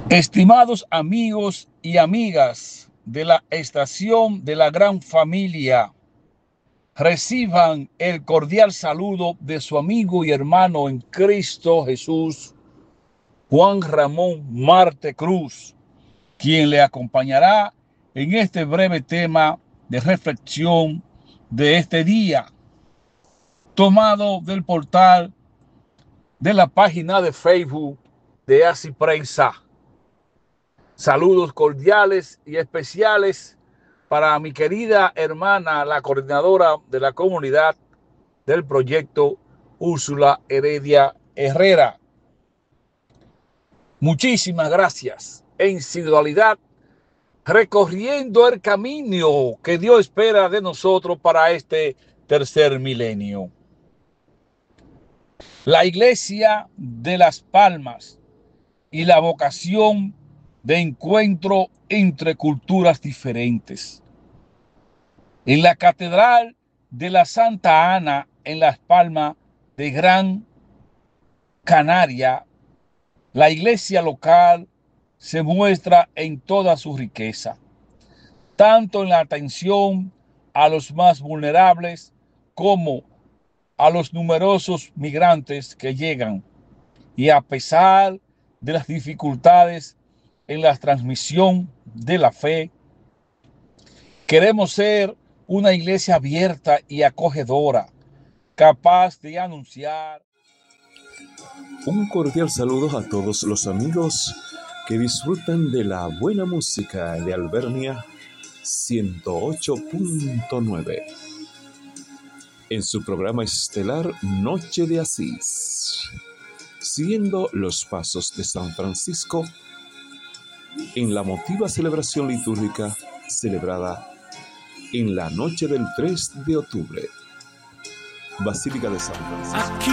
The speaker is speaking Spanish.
Estimados amigos y amigas de la estación de la gran familia, reciban el cordial saludo de su amigo y hermano en Cristo Jesús, Juan Ramón Marte Cruz, quien le acompañará en este breve tema de reflexión de este día, tomado del portal de la página de Facebook de Así Prensa. Saludos cordiales y especiales para mi querida hermana, la coordinadora de la comunidad del proyecto, Úrsula Heredia Herrera. Muchísimas gracias. En sinodalidad, recorriendo el camino que Dios espera de nosotros para este tercer milenio. La Iglesia de Las Palmas y la vocación de encuentro entre culturas diferentes. En la Catedral de la Santa Ana, en Las Palmas de Gran Canaria, la iglesia local se muestra en toda su riqueza, tanto en la atención a los más vulnerables como a los numerosos migrantes que llegan, y a pesar de las dificultades en la transmisión de la fe, queremos ser una iglesia abierta y acogedora, capaz de anunciar. Un cordial saludo a todos los amigos que disfrutan de la buena música de Alvernia 108.9 en su programa estelar Noche de Asís, siguiendo los pasos de San Francisco en la emotiva celebración litúrgica celebrada en la noche del 3 de octubre, Basílica de San Francisco.